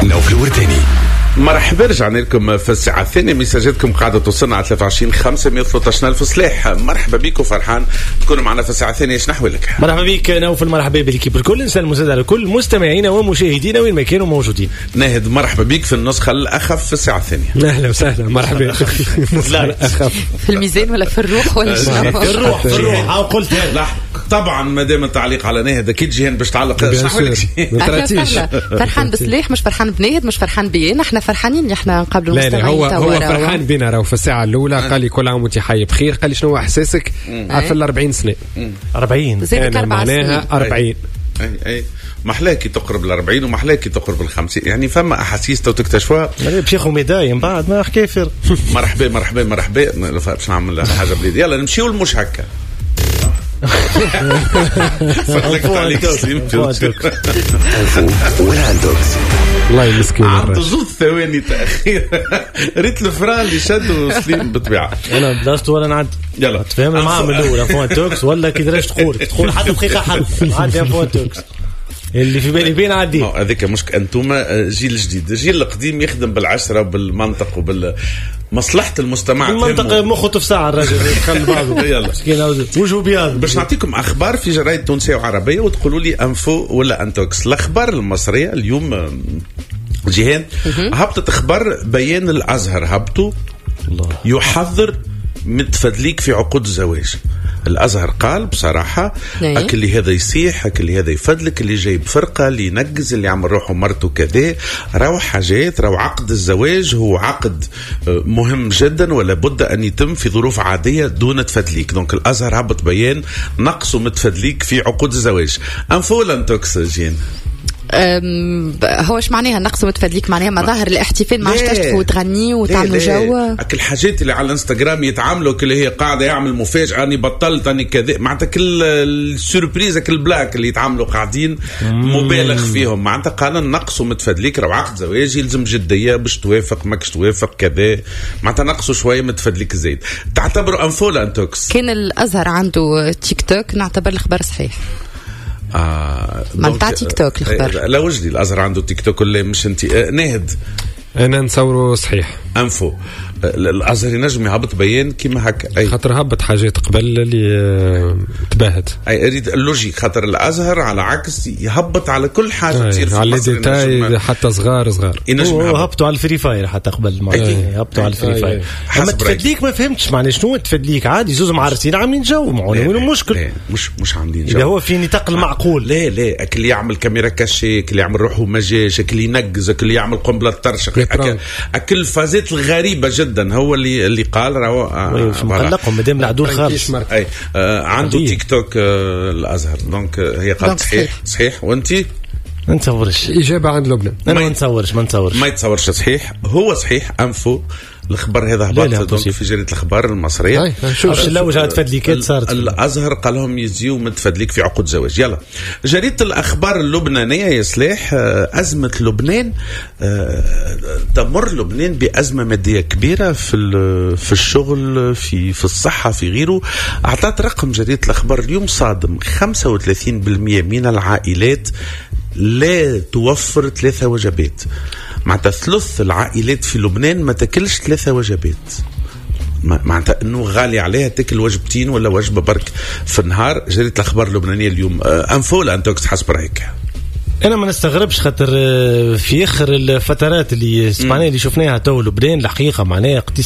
نوف الورداني. مرحبا، رجعنا لكم في الساعة الثانية. مساجاتكم قاعدة توصلنا على 23 513 ألف صلاح. مرحبا بك وفرحان تكونوا معنا في الساعة الثانية. شنو أحوالك؟ مرحبا بك نوف، مرحبا بالكيب الكل، نسلم مساعدة على كل مستمعينا ومشاهدينا وين ما كانوا موجودين. ناهد مرحبا بك في النسخة الأخف في الساعة الثانية. أهلا وسهلا، مرحبا. لا في الميزان ولا في الروح ولا شنو؟ في الروح أو قلت لا طبعا ما دام التعليق على ناهد أكيد جيهان باش تعلق. فرحان بصليح، مش فرحان بناهد، مش فرحان بينا، احنا فرحانين اللي احنا نقابلوا المستمعين. هو فرحان بينا راهو في الساعة الأولى. قال لي كل عام وانت حي بخير. قال لي شنو احساسك في ال 40 سنة؟ 40 زيدك 4 سنين معناها 40. اي محلاكي تقرب ال 40 ومحلاكي تقرب ال 50، يعني فما احاسيس تو تكتشفوها. بشيخ ميداي من بعد ما كافر. مرحبا مرحبا مرحبا. باش نعمل حاجه بليدي. يلا نمشيو للمش هكا. فضلك عليك الله يمسكين. عنده زوج ثواني تأخير. ريت الفران اللي شدوا سليم بالطبيعة. أنا بلاصته ولا نعد. يلا تفهم معاه من الأول فوان توكس ولا كي درجة تقول حتى دقيقة حد عادي فوان توكس اللي في بالي بين عادي. هذيك مشك أنتم جيل جديد. الجيل القديم يخدم بالعشرة وبالمنطق مصلحة المستمع. المنطقة مخه تفسع الرجل يخلي بعضه. يلا وجهه بياض. باش نعطيكم أخبار في جرايد تونسية وعربية وتقولوا لي أنفو ولا أنتوكس. الأخبار المصرية اليوم جيهان هبطت أخبار بيان الأزهر هبطوا يحذر من تفدليك في عقود الزواج. الأزهر قال بصراحة أكل اللي هذا يصيح، أكل اللي هذا يفدلك، اللي جايب فرقة، اللي ينقز، اللي عمل روحه مرته كذا، راو حاجات. راو عقد الزواج هو عقد مهم جدا ولا بد أن يتم في ظروف عادية دون تفدليك. دونك الأزهر هبط بيان نقصوا متفدليك في عقود الزواج. أنفولا أنتوكس جين هو ايش معناها نقص متفدليك؟ معناها مظاهر الاحتفال ما عادش تشتفوا وتغنيوا وتعملوا جو. اكل الحاجات اللي على الانستغرام يتعاملوا كل هي قاعده يعمل مفاجاه اني بطلت اني كذا، معناتها كل السوربريز كل بلاك اللي يتعاملوا قاعدين مبالغ فيهم. معناتها قال نقصوا متفدليك، راهو عقد زواج يلزم جديه باش توافق ماكش توافق كذا، معناتها نقصوا شويه متفدليك زايد. تعتبروا انفولا انتوكس؟ كان الازهر عنده تيك توك نعتبر الخبر صحيح. ما نتاع تيك توك الخبر. لا وجدي الازهر عنده تيك توك ولا مش انت ناهد؟ انا نصوره صحيح. انفو الازهر ينجم يهبط بيان كيما هكا. اي خاطر هبط حاجات قبل اللي تباهت. اي اريد اللوجيك خاطر الازهر على عكس يهبط على كل حاجه تصير في على ديتاي حتى صغار هبطوا على الفري فاير حتى قبل ما هبطوا على الفري فاير. اما تفدليك ما فهمتش معناه شنو تفدليك. عادي زوز معرسين عاملين جو معونه وين المشكل؟ مش عاملين جو. اذا هو في نطاق المعقول. لا اكل يعمل كاميرا كاشي، اكل يعمل روحه مجاج، اكل ينقز، اكل يعمل قنبله طرشق، اكل فازات الغريبه جدا. هو اللي قال راهو مقلقهم مادام العدول خالص. عنده تيك توك الازهر. دونك هي قالت صحيح وانتي ما نتصورش اجابه عند لبنان. انا ما نتصورش ما يتصورش صحيح. هو صحيح انفو الخبر هذا هبط في جريدة الأخبار المصرية. شوف اللوجة تفدليكات صارت. الأزهر قال لهم يزيو من تفدليك في عقود زواج. يلا جريدة الأخبار اللبنانية يا سلاح. أزمة لبنان تمر لبنان بأزمة مادية كبيرة في الشغل في الصحة في غيره. أعطت رقم جريدة الأخبار اليوم صادم 35% من العائلات لا توفر 3 وجبات. معناتها ثلث العائلات في لبنان ما تاكلش 3 وجبات. معناتها انه غالي عليها تاكل وجبتين ولا وجبه برك في النهار. جريدة الاخبار اللبنانيه اليوم. انفولا انتوكس حسب رايك؟ انا ما نستغربش خاطر في اخر الفترات اللي سمعناها اللي شفناها تو لبنان الحقيقه معناها